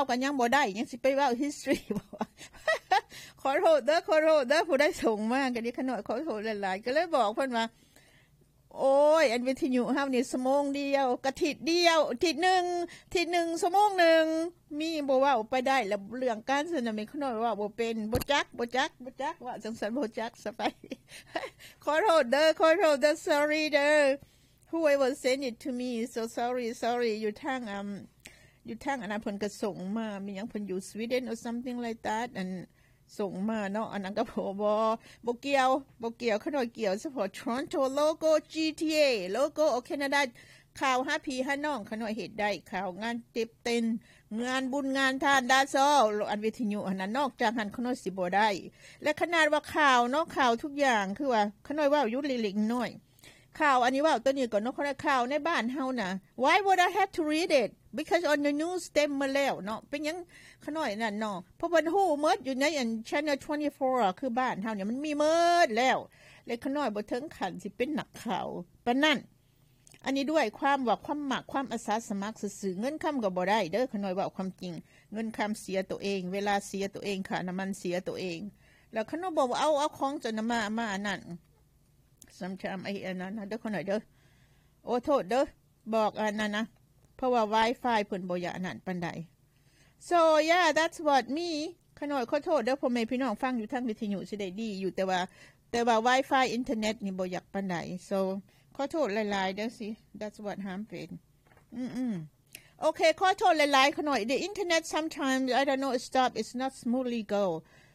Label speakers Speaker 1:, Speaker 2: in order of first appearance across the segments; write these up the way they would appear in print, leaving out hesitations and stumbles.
Speaker 1: กันยังบ่ได้ยังสิไปเว้า history บ่ขอโทษเด้อผู้ได้ส่งมาก็ดิขน้อยขอโทษหลายๆก็เลยบอกเพิ่นว่าโอ้ยอันวิทยุเฮานี่ชั่วโมงเดียวกะทิเดียวทิศนึงชั่วโมงนึงมีบ่เว้าไปได้แล้วเรื่องการสึนามิขน้อยว่าบ่เป็นบ่จักว่าจังซั่นบ่จักซะไปขอโทษเด้อ sorry เด้อ whoever sent it to me so sorry อยู่ทางอันนั้นเพิ่นก็ส่งมามีหยังเพิ่นอยู่ Sweden or something like that อันส่งมาเนาะอันนั้นก็บ่เกี่ยวขน้อยเกี่ยวเฉพาะ Toronto logo GTA logo of Canada ข่าวหาพี่หาน้องขน้อยเฮ็ดได้ข่าวงานเต้นงานบุญงานทานดาซออันวิทยุอันนั้นนอกจากหันขน้อยสิบ่ได้และขนาดว่าข่าวเนาะข่าวทุกอย่างคือว่าขน้อยว่าอยู่เล็กๆน้อยข่าวอันนี้ว่าตัวนี้ก่อนเนาะข่าวในบ้านเฮาน่ะ why would I have to read it because on the news เต็มมาแล้วเนาะเป็นหยังขน้อยนั่นเนาะเพราะมันฮู้หมดอยู่ในอัน channel 24คือบ้านเฮาเนี่ยมันมีหมดแล้วและขน้อยบ่ถึงขั้นสิเป็นนักข่าวปานนั้นอันนี้ด้วยความว่าความมักความอาสาสมัครซื่อๆเงินคำก็บ่ได้เด้อขน้อยว่าความจริงเงินคำเสียตัวเองเวลาเสียตัวเองค่าน้ำมันเสียตัวเองแล้วขน้อยบอกว่าเอาของจนมาอันนั้นsometimes ไอ้อันนั้นเด้อคนหน่อยเด้อโอ้โทษเด้อบอกอันนั้นนะเพราะว่า Wi-Fi เพิ่นบ่อยากอันนั้นปานใด so yeah that's what me ขน้อยขอโทษเด้อพ่อแม่พี่น้องฟังอยู่ทางวิทยุสิได้ดีอยู่แต่ว่า Wi-Fi อินเทอร์เน็ตนี่บ่อยากปานใด so ขอโทษหลายๆเด้อสิ that's what happened โอเคขอโทษหลายๆขน้อย the internet sometimes I don't know stop it's not smoothly go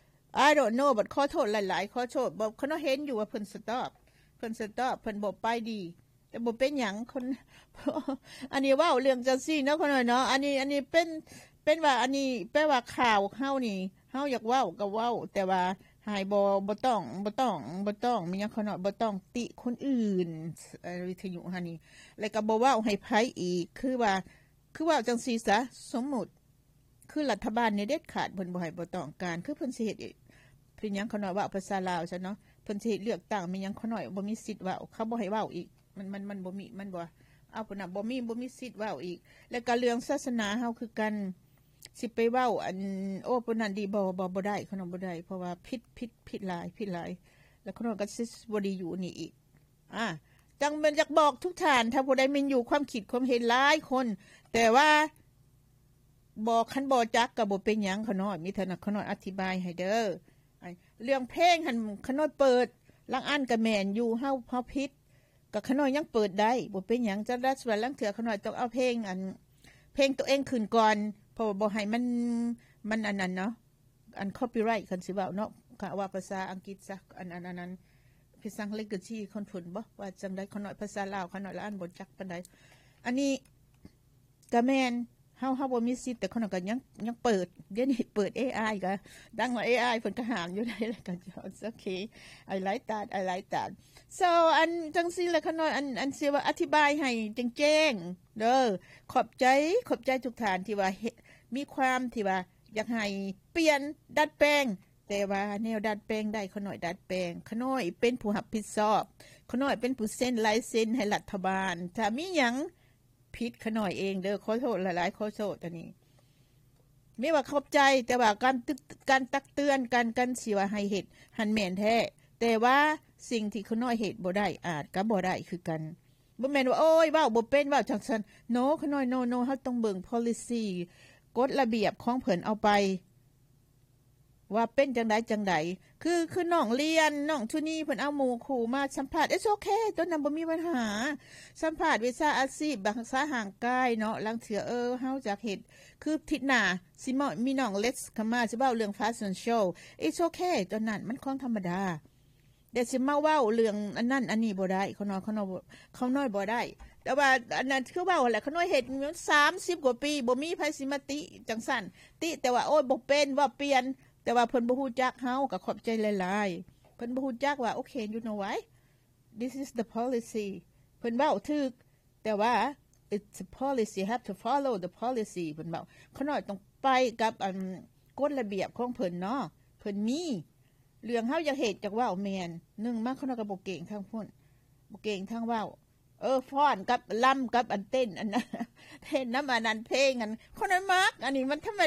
Speaker 1: I don't know but ขอโทษหลายๆขอโทษบ่ขน้อยเห็นอยู่ว่าเพิ่น stop เพิ่นบ่ไปดีแต่บ่เป็นหยังคนอันนี้เว้าเรื่องจังซี่เนาะคนน้อยเนาะอันนี้เป็นว่าอันนี้แปลว่าข่าวเฮานี่เฮาอยากเว้าก็เว้าแต่ว่าหายบ่ต้องมีหยังคนน้อยบ่ต้องติคนอื่นวิทยุหั่นนี่แล้วก็บ่เว้าให้ไผอีกคือว่าจังซี่ซะสมมุติคือรัฐบาลนี่เด็ดขาดเพิ่นบ่ให้บ่ต้องการคือเพิ่นสิเฮ็ดเป็นหยังคนน้อยเว้าภาษาลาวซะเนาะเพิ่นสิเลือกตั้งมีหยังคนน้อยบ่มีสิทธิ์เว้าเขาบ่ให้เว้าอีกมันบ่มีมันบ่เอาพุ่นน่ะบ่มีสิทธิ์เว้าอีกแล้วก็เรื่องศาสนาเฮาคือกันสิไปเว้าอันโอ้พุ่นนั้นดีบ่ได้คนน้อยบ่ได้เพราะว่าผิดหลายแล้วคนน้อยก็สิบ่ดีอยู่นี่อีกจังเป็นอยากบอกทุกท่านถ้าผู้ใดมีอยู่ความคิดความเห็นหลายคนแต่ว่าบ่คันบ่จักก็บ่เป็นหยังคนน้อยมีเท่านั้นคนน้อยอธิบายให้เด้อเรื่องเพลงหันขน้อยเปิดลังอันก็แม่นอยู่เฮาผิดก็ขน้อยยังเปิดได้บ่เป็นหยังจังดัสว่าลังเถื่อขน้อยต้องเอาเพลงตัวเองขึ้นก่อนเพราะบ่ให้มันอันนั้นเนาะอัน copyright คันสิเว้าเนาะก็ว่าภาษาอังกฤษซะอันนั้นภาษาอังกฤษที่คนฝนบ่ว่าจังได๋ขน้อยภาษาลาวขน้อยละอันบ่จักปานใดอันนี้ก็แม่นเฮาบ่มีสิทธิ์แต่คนนั้นก็ยังเปิดเดี๋ยวนี้เปิด AI ก็ดังว่า AI เพิ่นก็ห้ามอยู่ได้แล้วก็ it's okay I like that so อันจังซี่แหละคนน้อยอันสิว่าอธิบายให้แจ้งๆเด้อขอบใจทุกท่านที่ว่ามีความที่ว่าอยากให้เปลี่ยนดัดแปลงแต่ว่าแนวดัดแปลงได้ขน้อยดัดแปลงขน้อยเป็นผู้รับผิดชอบขน้อยเป็นผู้เซ็นลายเซ็นให้รัฐบาลถ้ามีหยังผิดขน้อยเองเด้อขอโทษหลายๆขอโทษอันนี้ไม่ว่าขอบใจแต่ว่าการตักเตือนกันสิว่าให้เฮ็ดหันแม่นแท้แต่ว่าสิ่งที่ขน้อยเฮ็ดบ่ได้อาจก็บ่ได้คือกันบ่แม่นว่าโอ้ยเว้าบ่เป็นเว้าจังซั่น no ขน้อย no เฮาต้องเบิ่ง policy กฎระเบียบของเพิ่นเอาไปว่าเป็นจังไดคือน้องเรียนน้องทุนี่เพิ่นเอาหมู่คู่มาสัมภาษณ์ it's okay ตัวนั้นบ่มีปัญหาสัมภาษณ์วิชาอาชีพบางสาห่างกายเนาะลังเถือเฮาจักเฮ็ดคือทิศหน้าสิมีน้องเล็กเข้ามาสิเว้าเรื่อง fashion show it's okay ตัวนั้นมันของธรรมดาแต่สิมาเว้าเรื่องอันนั้นอันนี้บ่ได้เขาน้อยบ่ได้แต่ว่าอันนั้นคือเว้าแหละเขาน้อยเฮ็ดมัน30กว่าปีบ่มีไผสิมาติจังซั่นติแต่ว่าโอ้ยบ่เป็นว่าเปลี่ยนแต่ว่าเพิ่นบ่ฮู้จักเฮาก็ขอบใจหลายๆเพิ่นบ่ฮู้จักว่าโอเค you know why this is the policy เพิ่นเว้าถูกแต่ว่า it's a policy have to follow the policy เพิ่นเว้าเขาน้อยต้องไปกับกฎระเบียบของเพิ่นเนาะเพิ่นมีเรื่องเฮาอยากเฮ็ดจักเว้าแม่น1มาเขาน้อยก็บ่เก่งทางพุ่นบ่เก่งทางเว้าฟ้อนกับลำกับอันเต้นอันนั้นเต้นนำอันนั้นเพลงอันคนนั้นมักอันนี้มันธรรม